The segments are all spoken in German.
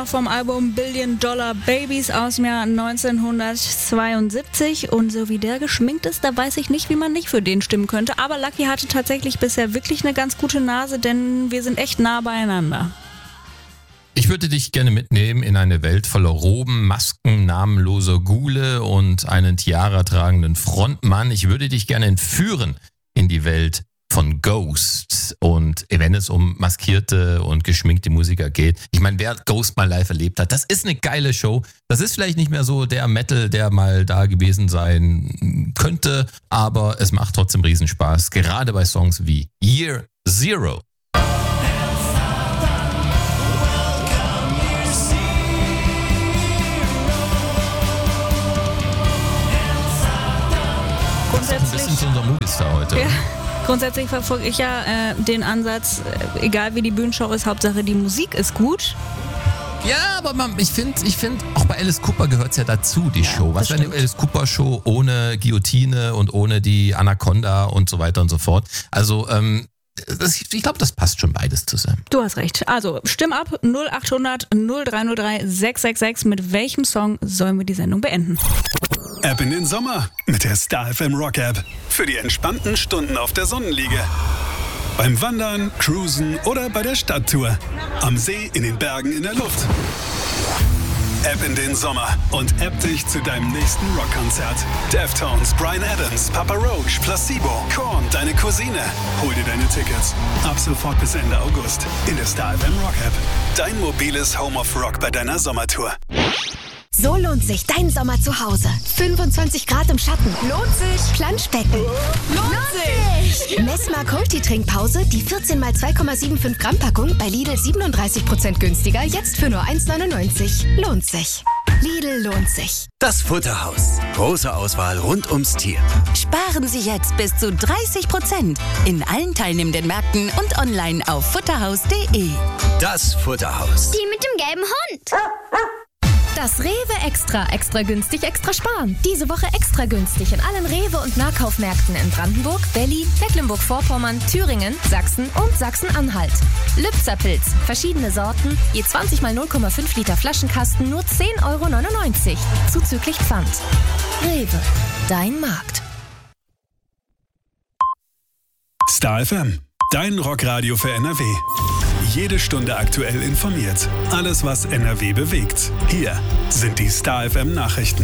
Vom Album Billion Dollar Babies aus dem Jahr 1972. Und so wie der geschminkt ist, da weiß ich nicht, wie man nicht für den stimmen könnte. Aber Lucky hatte tatsächlich bisher wirklich eine ganz gute Nase, denn wir sind echt nah beieinander. Ich würde dich gerne mitnehmen in eine Welt voller Roben, Masken, namenloser Ghule und einen Tiara tragenden Frontmann. Ich würde dich gerne entführen in die Welt von Ghost. Und wenn es um maskierte und geschminkte Musiker geht, ich meine, wer Ghost mal live erlebt hat, das ist eine geile Show. Das ist vielleicht nicht mehr so der Metal, der mal da gewesen sein könnte, aber es macht trotzdem Riesenspaß, gerade bei Songs wie Year Zero. Grundsätzlich ein bisschen zu unserem Moviestar heute. Ja. Grundsätzlich verfolge ich ja den Ansatz, egal wie die Bühnenshow ist, Hauptsache die Musik ist gut. Ja, aber ich finde, auch bei Alice Cooper gehört es ja dazu, die Show. Was wäre eine Alice Cooper Show ohne Guillotine und ohne die Anaconda und so weiter und so fort? Also, ich glaube, das passt schon beides zusammen. Du hast recht. Also, stimm ab 0800 0303 666. Mit welchem Song sollen wir die Sendung beenden? Ab in den Sommer mit der Star FM Rock App. Für die entspannten Stunden auf der Sonnenliege. Beim Wandern, Cruisen oder bei der Stadttour. Am See, in den Bergen, in der Luft. App in den Sommer und app dich zu deinem nächsten Rockkonzert. Deftones, Bryan Adams, Papa Roach, Placebo, Korn, deine Cousine. Hol dir deine Tickets. Ab sofort bis Ende August in der Star FM Rock App. Dein mobiles Home of Rock bei deiner Sommertour. So lohnt sich dein Sommer zu Hause. 25 Grad im Schatten. Lohnt sich. Planschbecken. Lohnt sich. Messmer Multi-Trinkpause, die 14 x 2,75 Gramm Packung bei Lidl 37% günstiger, jetzt für nur 1,99. Lohnt sich. Lidl lohnt sich. Das Futterhaus. Große Auswahl rund ums Tier. Sparen Sie jetzt bis zu 30% in allen teilnehmenden Märkten und online auf futterhaus.de. Das Futterhaus. Die mit dem gelben Hund. Das Rewe Extra günstig, extra sparen. Diese Woche extra günstig in allen Rewe- und Nahkaufmärkten in Brandenburg, Berlin, Mecklenburg-Vorpommern, Thüringen, Sachsen und Sachsen-Anhalt. Lübzer-Pilz, verschiedene Sorten, je 20 x 0,5 Liter Flaschenkasten, nur 10,99 €, zuzüglich Pfand. Rewe, dein Markt. Star FM, dein Rockradio für NRW. Jede Stunde aktuell informiert. Alles, was NRW bewegt. Hier sind die Star FM Nachrichten.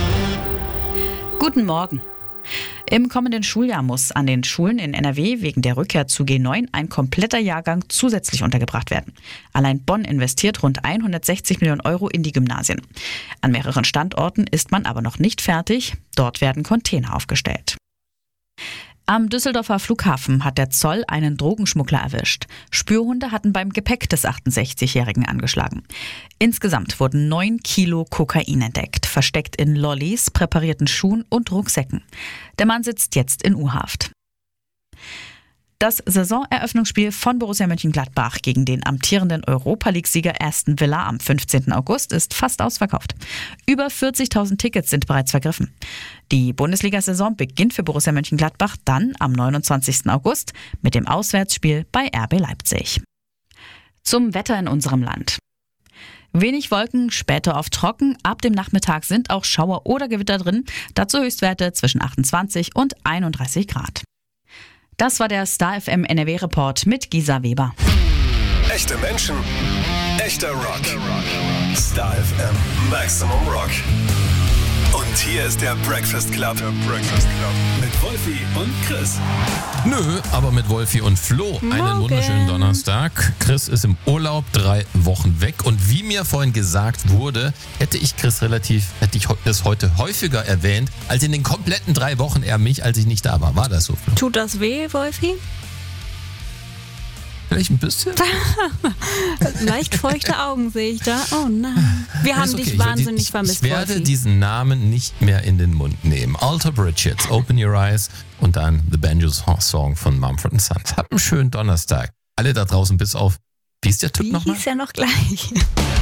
Guten Morgen. Im kommenden Schuljahr muss an den Schulen in NRW wegen der Rückkehr zu G9 ein kompletter Jahrgang zusätzlich untergebracht werden. Allein Bonn investiert rund 160 Millionen € in die Gymnasien. An mehreren Standorten ist man aber noch nicht fertig. Dort werden Container aufgestellt. Am Düsseldorfer Flughafen hat der Zoll einen Drogenschmuggler erwischt. Spürhunde hatten beim Gepäck des 68-Jährigen angeschlagen. Insgesamt wurden 9 Kilo Kokain entdeckt, versteckt in Lollis, präparierten Schuhen und Rucksäcken. Der Mann sitzt jetzt in U-Haft. Das Saisoneröffnungsspiel von Borussia Mönchengladbach gegen den amtierenden Europa-League-Sieger Aston Villa am 15. August ist fast ausverkauft. Über 40.000 Tickets sind bereits vergriffen. Die Bundesliga-Saison beginnt für Borussia Mönchengladbach dann am 29. August mit dem Auswärtsspiel bei RB Leipzig. Zum Wetter in unserem Land. Wenig Wolken, später oft trocken. Ab dem Nachmittag sind auch Schauer oder Gewitter drin. Dazu Höchstwerte zwischen 28 und 31 Grad. Das war der Star FM NRW Report mit Gisa Weber. Echte Menschen, echter Rock. Star FM Maximum Rock. Und hier ist der Breakfast Club. Mit Wolfi und Chris. Nö, aber mit Wolfi und Flo. Einen wunderschönen Donnerstag. Chris ist im Urlaub, 3 Wochen weg. Und wie mir vorhin gesagt wurde, hätte ich das heute häufiger erwähnt, als in den kompletten 3 Wochen er mich, als ich nicht da war. War das so, Flo? Tut das weh, Wolfi? Vielleicht ein bisschen? Leicht feuchte Augen sehe ich da. Oh nein. Wir haben dich wahnsinnig vermisst, Ich werde Wolfi. diesen Namen nicht mehr in den Mund nehmen. Alter Bridget, Open Your Eyes und dann The Banjos Song von Mumford & Sons. Habt einen schönen Donnerstag. Alle da draußen bis auf, wie ist der Typ nochmal? Hieß ja noch gleich.